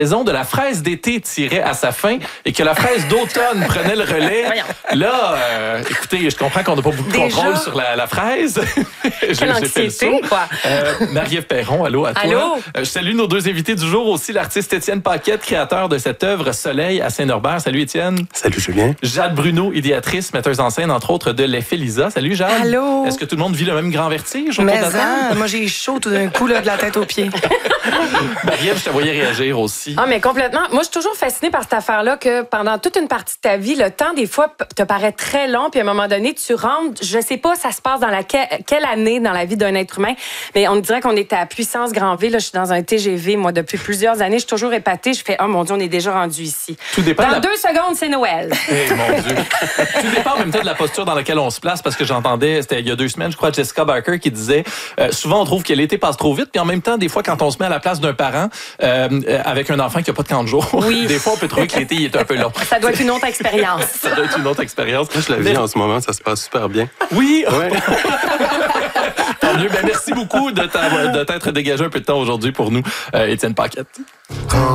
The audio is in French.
raison de la fraise d'été tirait à sa fin et que la fraise d'automne prenait le relais. Là, écoutez, je comprends qu'on n'a pas beaucoup de contrôle sur la fraise. Quelle anxiété, quoi. Marie-Ève Perron, allô à toi. Allô. Je salue nos deux invités du jour aussi, l'artiste Étienne Paquette, créateur de cette œuvre Soleil à Saint-Norbert. Salut Étienne. Salut Julien. Jade Bruno, idéatrice, metteuse en scène, entre autres, de L'Effet Lisa. Salut Jade. Allô. Est-ce que tout le monde vit le même grand vertige? Mais moi j'ai chaud tout d'un coup, là, de la tête aux pieds. Marie-Ève, je te voyais réagir aussi. Ah, mais complètement. Moi, je suis toujours fascinée par cette affaire-là que pendant toute une partie de ta vie, le temps, des fois, te paraît très long, puis à un moment donné, tu rentres, je sais pas, ça se passe dans quelle année dans la vie d'un être humain, mais on dirait qu'on est à Puissance Grand V. Là, je suis dans un TGV, moi, depuis plusieurs années. Je suis toujours épatée. Je fais, oh mon Dieu, on est déjà rendu ici. Tout dépend dans 2 secondes, c'est Noël. Eh, mon Dieu. Tout dépend en même temps de la posture dans laquelle on se place, parce que j'entendais, c'était il y a 2 semaines, je crois, Jessica Barker qui disait, souvent on trouve que l'été passe trop vite, puis en même temps, des fois, quand on se met à la place d'un parent avec un enfant qui n'a pas de camp de jour, oui. Des fois, on peut trouver que l'été il est un peu long. Ça doit être une autre expérience. Ça doit être une autre expérience. Moi, je la vis en ce moment, ça se passe super bien. Oui! Ouais. Tant mieux. Ben, merci beaucoup de t'être dégagé un peu de temps aujourd'hui pour nous, Étienne Paquette.